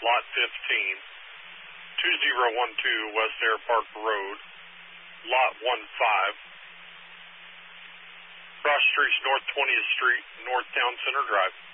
Lot 15, 2012 West Air Park Road, Lot 15, cross streets North 20th Street, North Town Center Drive.